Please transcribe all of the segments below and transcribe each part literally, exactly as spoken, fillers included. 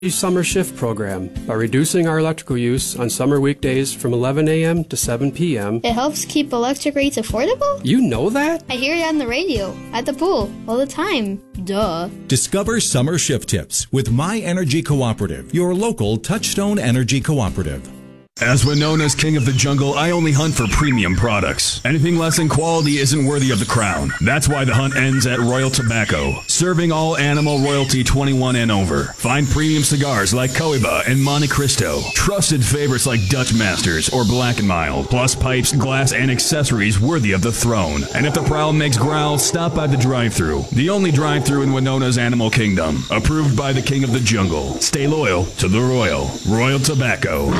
Summer shift program by reducing our electrical use on summer weekdays from eleven a.m. to seven p.m. It helps keep electric rates affordable? You know that? I hear it on the radio, at the pool, all the time. Duh. Discover summer shift tips with My Energy Cooperative, your local Touchstone Energy Cooperative. As Winona's king of the jungle, I only hunt for premium products. Anything less in quality isn't worthy of the crown. That's why the hunt ends at Royal Tobacco, serving all animal royalty twenty-one and over. Find premium cigars like Cohiba and Monte Cristo, trusted favorites like Dutch Masters or Black and Mild, plus pipes, glass, and accessories worthy of the throne. And if the prowl makes growl, stop by the drive-thru, the only drive-thru in Winona's animal kingdom, approved by the king of the jungle. Stay loyal to the royal. Royal Tobacco.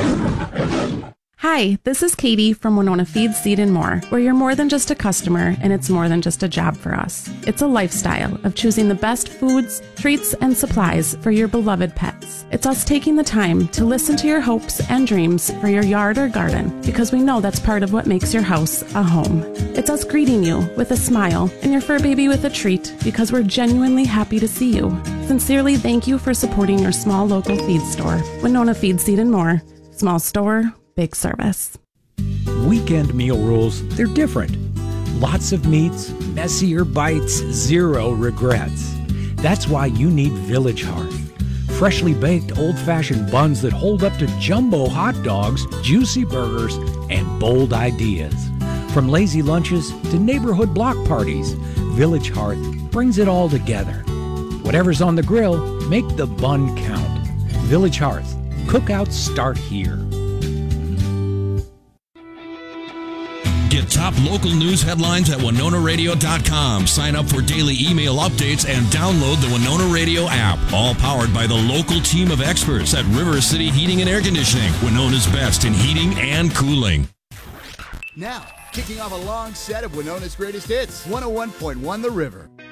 Hi, this is Katie from Winona Feed, Seed and More, where you're more than just a customer and it's more than just a job for us. It's a lifestyle of choosing the best foods, treats, and supplies for your beloved pets. It's us taking the time to listen to your hopes and dreams for your yard or garden, because we know that's part of what makes your house a home. It's us greeting you with a smile and your fur baby with a treat, because we're genuinely happy to see you. Sincerely, thank you for supporting your small local feed store. Winona Feed, Seed and More. Small store, big service. Weekend meal rules, they're different. Lots of meats, messier bites, zero regrets. That's why you need Village Hearth. Freshly baked old-fashioned buns that hold up to jumbo hot dogs, juicy burgers, and bold ideas. From lazy lunches to neighborhood block parties, Village Hearth brings it all together. Whatever's on the grill, make the bun count. Village Hearth. Cookouts start here. Get top local news headlines at winona radio dot com. Sign up for daily email updates and download the Winona Radio app. All powered by the local team of experts at River City Heating and Air Conditioning, Winona's best in heating and cooling. Now, kicking off a long set of Winona's greatest hits, one oh one point one The River.